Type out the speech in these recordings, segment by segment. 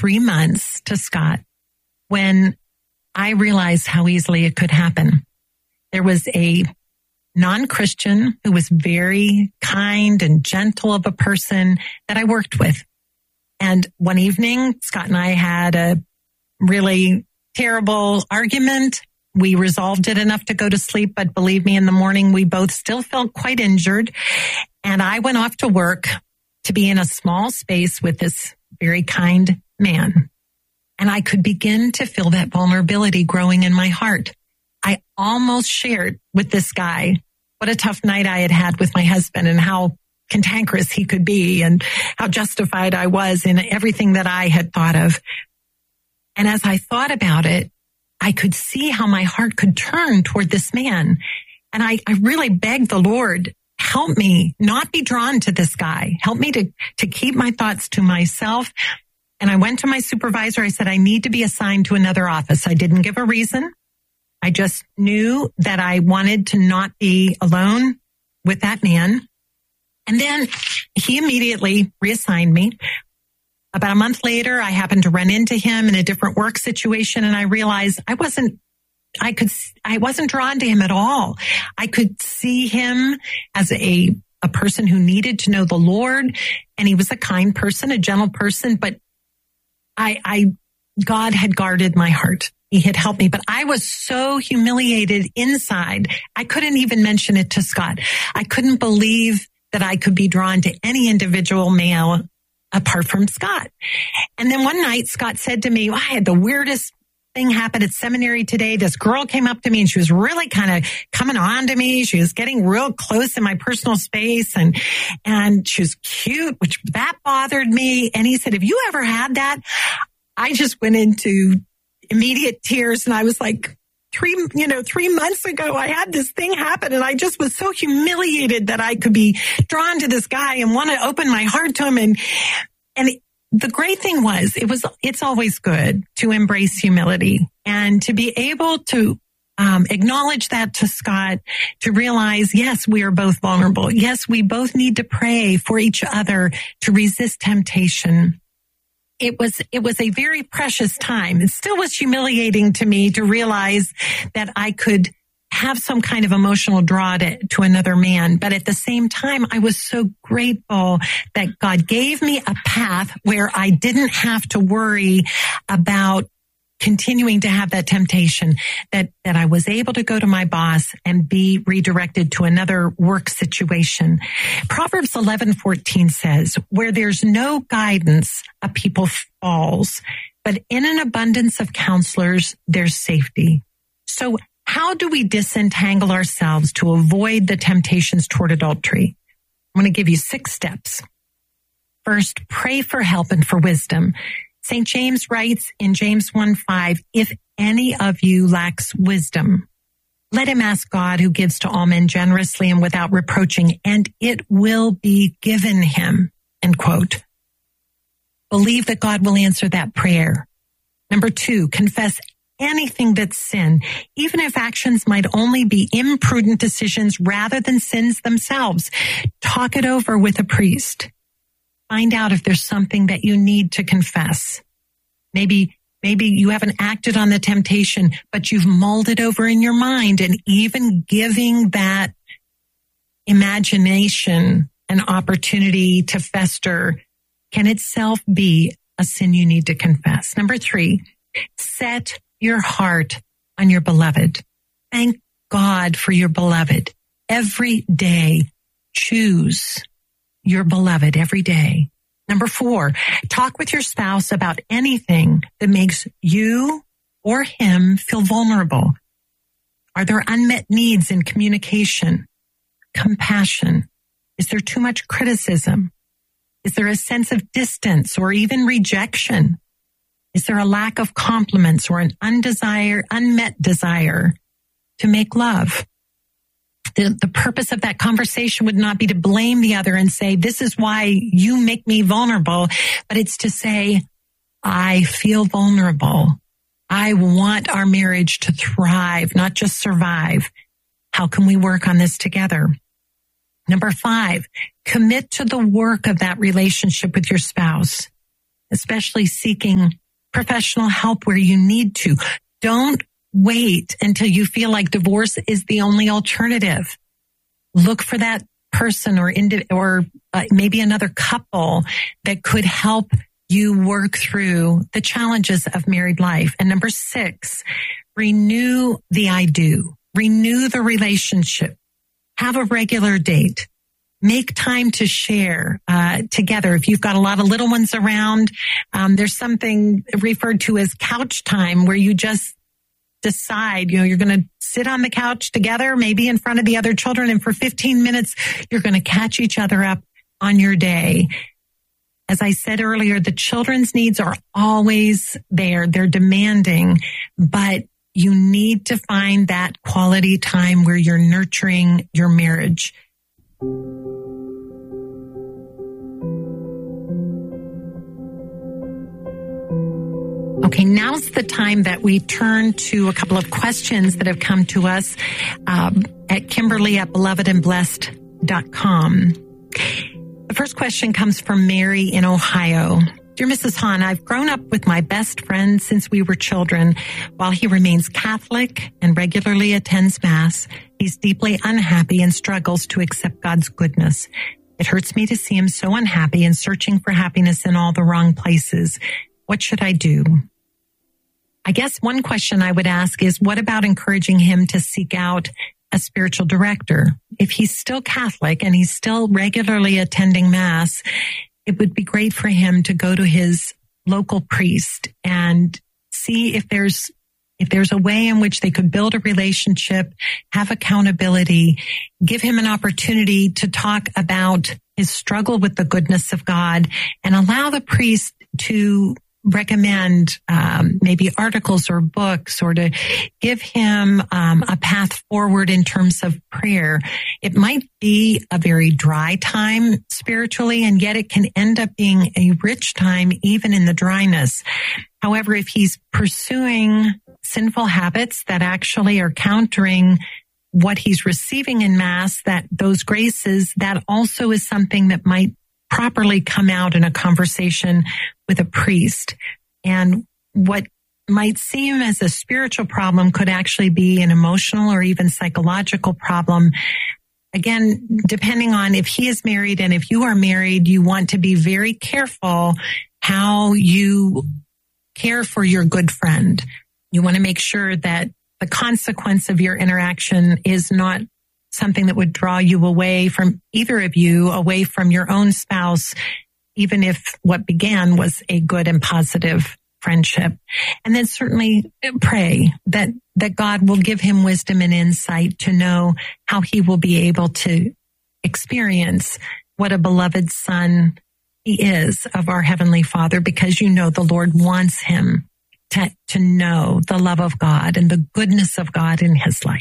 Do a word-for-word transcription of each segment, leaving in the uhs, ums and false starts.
three months to Scott when I realized how easily it could happen. There was a non-Christian who was very kind and gentle of a person that I worked with. And one evening, Scott and I had a really terrible argument. We resolved it enough to go to sleep, but believe me, in the morning, we both still felt quite injured. And I went off to work to be in a small space with this very kind man. And I could begin to feel that vulnerability growing in my heart. I almost shared with this guy what a tough night I had had with my husband and how cantankerous he could be and how justified I was in everything that I had thought of. And as I thought about it, I could see how my heart could turn toward this man. And I, I really begged the Lord, help me not be drawn to this guy. Help me to, to keep my thoughts to myself. And I went to my supervisor. I said, I need to be assigned to another office. I didn't give a reason. I just knew that I wanted to not be alone with that man. And then he immediately reassigned me. About a month later, I happened to run into him in a different work situation, and I realized I wasn't, I could, I wasn't drawn to him at all. I could see him as a, a person who needed to know the Lord, and he was a kind person, a gentle person, but I, I, God had guarded my heart. He had helped me, but I was so humiliated inside. I couldn't even mention it to Scott. I couldn't believe that I could be drawn to any individual male apart from Scott. And then one night, Scott said to me, well, I had the weirdest thing happen at seminary today. This girl came up to me and she was really kind of coming on to me. She was getting real close in my personal space, and, and she was cute, which that bothered me. And he said, have you ever had that? I just went into immediate tears, and I was like, three, you know, three months ago, I had this thing happen, and I just was so humiliated that I could be drawn to this guy and want to open my heart to him. And, and the great thing was, it was, it's always good to embrace humility and to be able to um, acknowledge that to Scott, to realize, yes, we are both vulnerable. Yes, we both need to pray for each other to resist temptation. It was, it was a very precious time. It still was humiliating to me to realize that I could have some kind of emotional draw to, to another man. But at the same time, I was so grateful that God gave me a path where I didn't have to worry about continuing to have that temptation, that, that I was able to go to my boss and be redirected to another work situation. Proverbs eleven fourteen says, where there's no guidance, a people falls, but in an abundance of counselors, there's safety. So how do we disentangle ourselves to avoid the temptations toward adultery? I'm going to give you six steps. First, pray for help and for wisdom. Saint James writes in James one five, if any of you lacks wisdom, let him ask God, who gives to all men generously and without reproaching, and it will be given him, end quote. Believe that God will answer that prayer. Number two, confess anything that's sin, even if actions might only be imprudent decisions rather than sins themselves. Talk it over with a priest. Find out if there's something that you need to confess. Maybe, maybe you haven't acted on the temptation, but you've mulled it over in your mind, and even giving that imagination an opportunity to fester can itself be a sin you need to confess. Number three, set your heart on your beloved. Thank God for your beloved. Every day, choose your beloved every day. Number four, talk with your spouse about anything that makes you or him feel vulnerable. Are there unmet needs in communication, compassion? Is there too much criticism? Is there a sense of distance or even rejection? Is there a lack of compliments or an undesired, unmet desire to make love? The, the purpose of that conversation would not be to blame the other and say, this is why you make me vulnerable, but it's to say, I feel vulnerable. I want our marriage to thrive, not just survive. How can we work on this together? Number five, commit to the work of that relationship with your spouse. especially seeking professional help where you need to. Don't wait until you feel like divorce is the only alternative. Look for that person or indi- or uh, maybe another couple that could help you work through the challenges of married life. And number six, renew the I do. Renew the relationship. Have a regular date. Make time to share uh, together. If you've got a lot of little ones around, um, there's something referred to as couch time where you just decide, you know, you're going to sit on the couch together, maybe in front of the other children, and for fifteen minutes, you're going to catch each other up on your day. As I said earlier, the children's needs are always there. They're demanding, but you need to find that quality time where you're nurturing your marriage. Okay, now's the time that we turn to a couple of questions that have come to us um, at Kimberly at beloved and blessed dot com. The first question comes from Mary in Ohio. Dear Missus Hahn, I've grown up with my best friend since we were children. While he remains Catholic and regularly attends Mass, he's deeply unhappy and struggles to accept God's goodness. It hurts me to see him so unhappy and searching for happiness in all the wrong places. What should I do? I guess one question I would ask is, what about encouraging him to seek out a spiritual director? If he's still Catholic and he's still regularly attending Mass, it would be great for him to go to his local priest and see if there's if there's a way in which they could build a relationship, have accountability, give him an opportunity to talk about his struggle with the goodness of God, and allow the priest to recommend um, maybe articles or books, or to give him um, a path forward in terms of prayer. It might be a very dry time spiritually, and yet it can end up being a rich time even in the dryness. However, if he's pursuing sinful habits that actually are countering what he's receiving in Mass, that those graces, that also is something that might properly come out in a conversation with a priest. And what might seem as a spiritual problem could actually be an emotional or even psychological problem. Again, depending on if he is married and if you are married, you want to be very careful how you care for your good friend. You want to make sure that the consequence of your interaction is not something that would draw you away from either of you, away from your own spouse, even if what began was a good and positive friendship. And then certainly pray that, that God will give him wisdom and insight to know how he will be able to experience what a beloved son he is of our Heavenly Father, because you know the Lord wants him to, to know the love of God and the goodness of God in his life.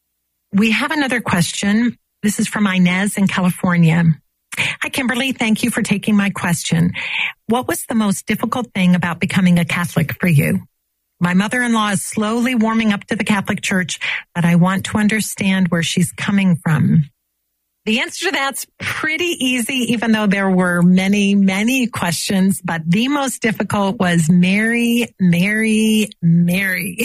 We have another question. This is from Inez in California. Hi, Kimberly. Thank you for taking my question. What was the most difficult thing about becoming a Catholic for you? My mother-in-law is slowly warming up to the Catholic Church, but I want to understand where she's coming from. The answer to that's pretty easy, even though there were many, many questions, but the most difficult was Mary, Mary, Mary.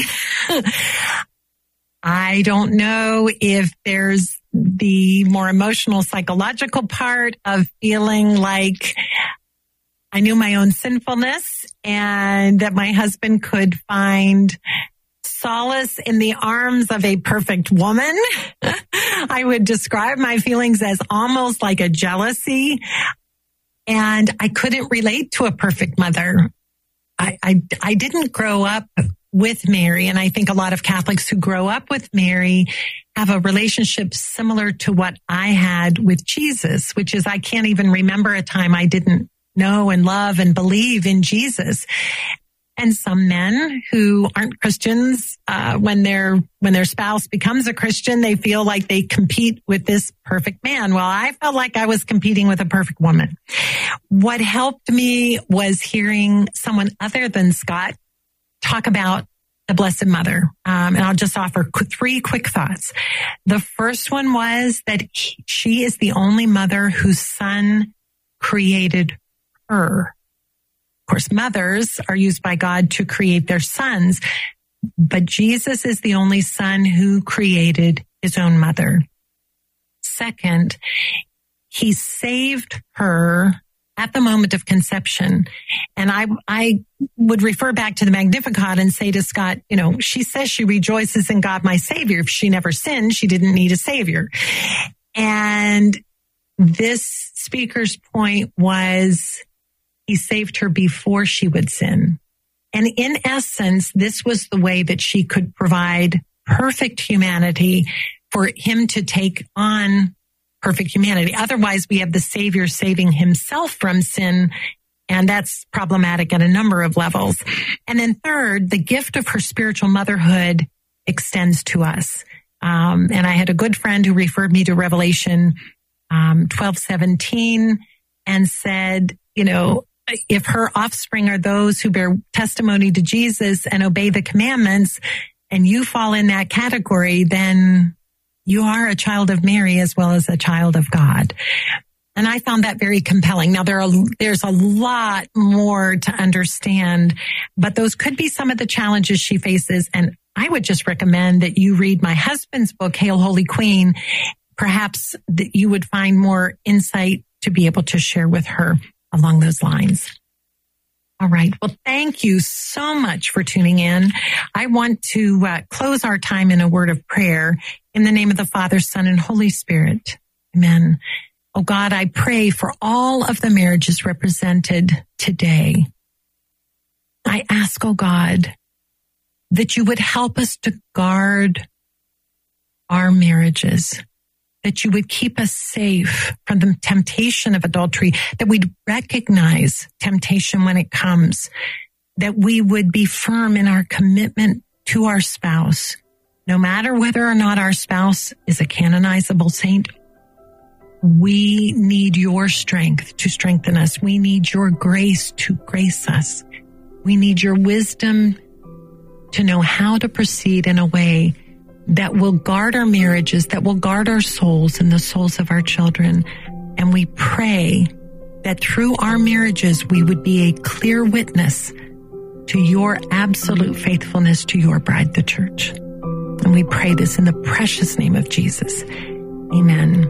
I don't know if there's the more emotional, psychological part of feeling like I knew my own sinfulness and that my husband could find solace in the arms of a perfect woman. I would describe my feelings as almost like a jealousy, and I couldn't relate to a perfect mother. I, I, I didn't grow up with Mary, and I think a lot of Catholics who grow up with Mary have a relationship similar to what I had with Jesus, which is I can't even remember a time I didn't know and love and believe in Jesus. And some men who aren't Christians, uh, when their when their spouse becomes a Christian, they feel like they compete with this perfect man. Well, I felt like I was competing with a perfect woman. What helped me was hearing someone other than Scott talk about the Blessed Mother. Um, and I'll just offer three quick thoughts. The first one was that he, she is the only mother whose son created her. course, mothers are used by God to create their sons, but Jesus is the only son who created his own mother. Second, he saved her at the moment of conception. And I, I would refer back to the Magnificat and say to Scott, you know, she says she rejoices in God, my Savior. If she never sinned, she didn't need a Savior. And this speaker's point was he saved her before she would sin. And in essence, this was the way that she could provide perfect humanity for him to take on perfect humanity. Otherwise, we have the Savior saving himself from sin, and that's problematic at a number of levels. And then third, the gift of her spiritual motherhood extends to us. Um, and I had a good friend who referred me to Revelation um, twelve seventeen and said, you know, if her offspring are those who bear testimony to Jesus and obey the commandments, and you fall in that category, then you are a child of Mary as well as a child of God. And I found that very compelling. Now, there are, there's a lot more to understand, but those could be some of the challenges she faces. And I would just recommend that you read my husband's book, Hail, Holy Queen. Perhaps that you would find more insight to be able to share with her along those lines. All right. Well, thank you so much for tuning in. I want to uh, close our time in a word of prayer in the name of the Father, Son, and Holy Spirit. Amen. Oh God, I pray for all of the marriages represented today. I ask, oh God, that you would help us to guard our marriages, that you would keep us safe from the temptation of adultery, that we'd recognize temptation when it comes, that we would be firm in our commitment to our spouse, no matter whether or not our spouse is a canonizable saint. We need your strength to strengthen us. We need your grace to grace us. We need your wisdom to know how to proceed in a way that will guard our marriages, that will guard our souls and the souls of our children. And we pray that through our marriages, we would be a clear witness to your absolute faithfulness to your bride, the church. And we pray this in the precious name of Jesus. Amen.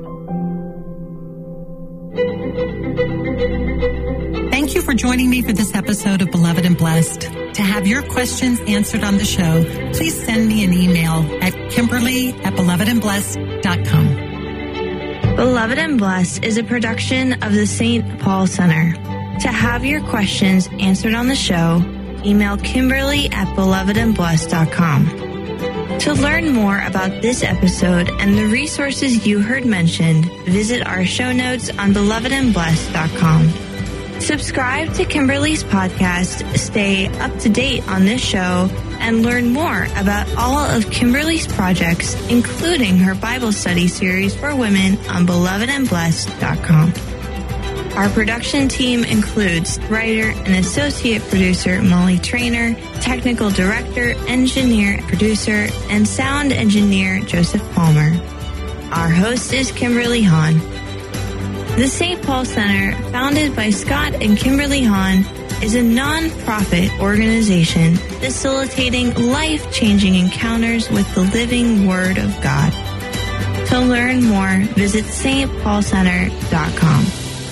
Thank you for joining me for this episode of Beloved and Blessed. To have your questions answered on the show, please send me an email at Kimberly at beloved and blessed dot com. Beloved and Blessed is a production of the Saint Paul Center. To have your questions answered on the show, email Kimberly at beloved and blessed dot com. To learn more about this episode and the resources you heard mentioned, visit our show notes on beloved and blessed dot com. Subscribe to Kimberly's podcast, stay up to date on this show, and learn more about all of Kimberly's projects, including her Bible study series for women on beloved and blessed dot com. Our production team includes writer and associate producer Molly Trainer, technical director, engineer, producer, and sound engineer Joseph Palmer. Our host is Kimberly Hahn. The Saint Paul Center, founded by Scott and Kimberly Hahn, is a non-profit organization facilitating life-changing encounters with the living Word of God. To learn more, visit s t paul center dot com.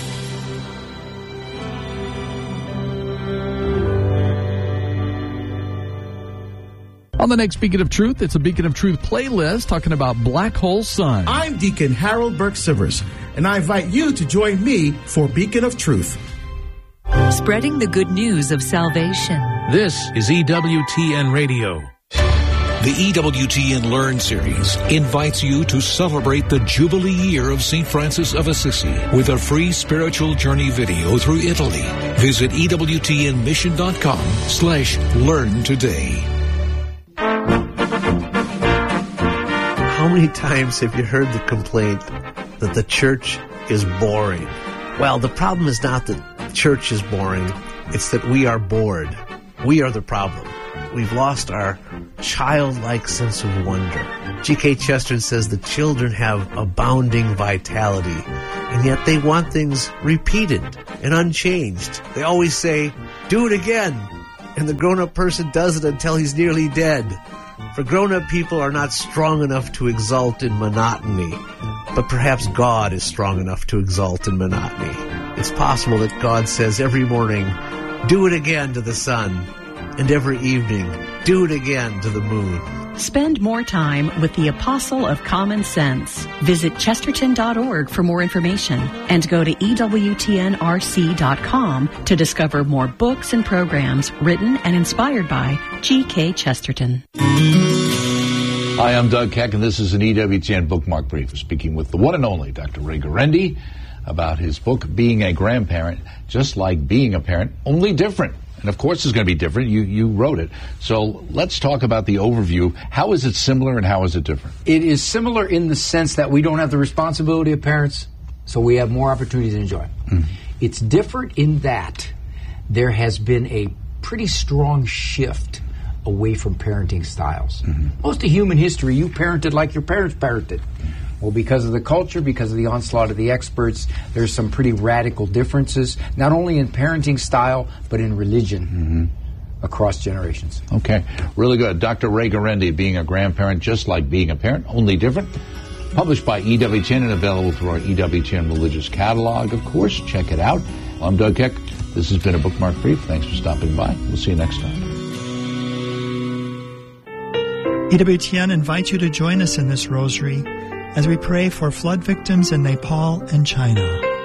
On the next Beacon of Truth, it's a Beacon of Truth playlist talking about Black Hole Sun. I'm Deacon Harold Burke-Sivers, and I invite you to join me for Beacon of Truth. Spreading the good news of salvation. This is E W T N Radio. The E W T N Learn series invites you to celebrate the Jubilee year of Saint Francis of Assisi with a free spiritual journey video through Italy. Visit E W T N mission dot com slash learn today. How many times have you heard the complaint that the church is boring? Well, the problem is not that church is boring. It's that we are bored. We are the problem. We've lost our childlike sense of wonder. G K Chesterton says the children have abounding vitality, And yet they want things repeated and unchanged. They always say, do it again. And the grown-up person does it until he's nearly dead. For grown-up people are not strong enough to exult in monotony, but perhaps God is strong enough to exult in monotony. It's possible that God says every morning, do it again to the sun, and every evening, do it again to the moon. Spend more time with the Apostle of Common Sense. Visit Chesterton dot org for more information and go to E W T N R C dot com to discover more books and programs written and inspired by G K Chesterton. Hi, I'm Doug Keck, and this is an E W T N Bookmark Brief, speaking with the one and only Doctor Ray Guarendi about his book, Being a Grandparent, Just Like Being a Parent, Only Different. And of course it's going to be different. You you wrote it. So let's talk about the overview. How is it similar and how is it different? It is similar in the sense that we don't have the responsibility of parents, so we have more opportunities to enjoy. Mm. It's different in that there has been a pretty strong shift away from parenting styles. Mm-hmm. Most of human history, you parented like your parents parented. Well, because of the culture, because of the onslaught of the experts, there's some pretty radical differences, not only in parenting style, but in religion mm-hmm. across generations. Okay, really good. Doctor Ray Guarendi, Being a Grandparent, Just Like Being a Parent, Only Different. Published by E W T N and available through our E W T N Religious Catalog, of course. Check it out. I'm Doug Keck. This has been a Bookmark Brief. Thanks for stopping by. We'll see you next time. E W T N invites you to join us in this rosary as we pray for flood victims in Nepal and China.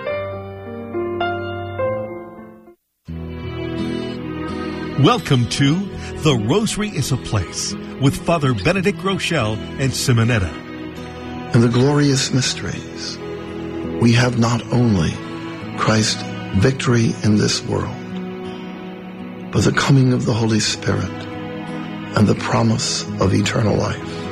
Welcome to The Rosary is a Place with Father Benedict Rochelle and Simonetta. In the glorious mysteries, we have not only Christ's victory in this world, but the coming of the Holy Spirit and the promise of eternal life.